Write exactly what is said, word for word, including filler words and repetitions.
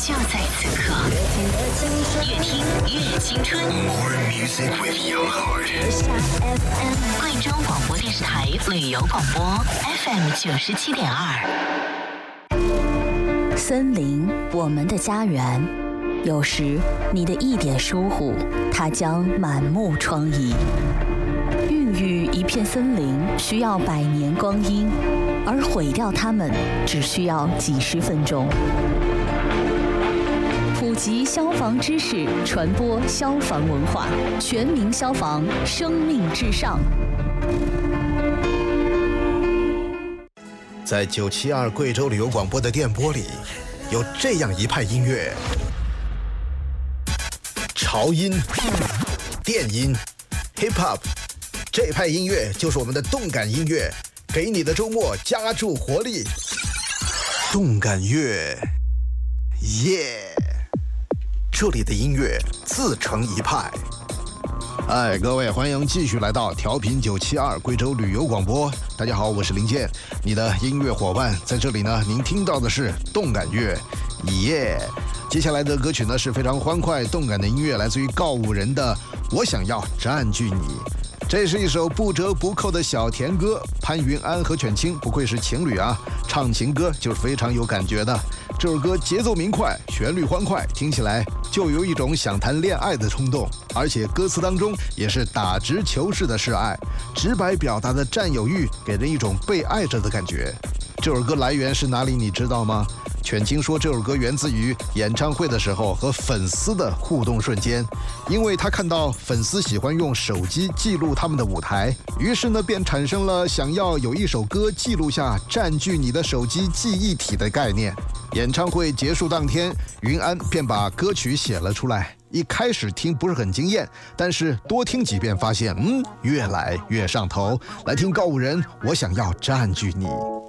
就在此刻，越听越青春。 More music with young heart. 贵州广播电视台旅游广播 F M 九十七点二。 森林，我们的家园。有时你的一点疏忽，它将满目疮痍。孕育一片森林需要百年光阴，而毁掉它们只需要几十分钟。普及消防知识，传播消防文化，全民消防，生命至上。 在九七二贵州旅游广播的电波里，有这样一派音乐：潮音、电音、hip hop。这派音乐就是我们的动感音乐，给你的周末加注活力。动感乐，耶！这里的音乐自成一派。哎，各位，欢迎继续来到调频九七二贵州旅游广播。大家好，我是林健，你的音乐伙伴。在这里呢，您听到的是动感乐，耶！接下来的歌曲呢是非常欢快动感的音乐，来自于告五人的《我想要占据你》。这是一首不折不扣的小甜歌，潘云安和犬青不愧是情侣啊，唱情歌就是非常有感觉的。这首歌节奏明快，旋律欢快，听起来就有一种想谈恋爱的冲动，而且歌词当中也是打直球式的示爱，直白表达的占有欲，给人一种被爱着的感觉。这首歌来源是哪里你知道吗？犬青说这首歌源自于演唱会的时候和粉丝的互动瞬间，因为他看到粉丝喜欢用手机记录他们的舞台，于是呢便产生了想要有一首歌记录下占据你的手机记忆体的概念。演唱会结束当天，云安便把歌曲写了出来。一开始听不是很惊艳，但是多听几遍发现，嗯，越来越上头。来听告五人，我想要占据你。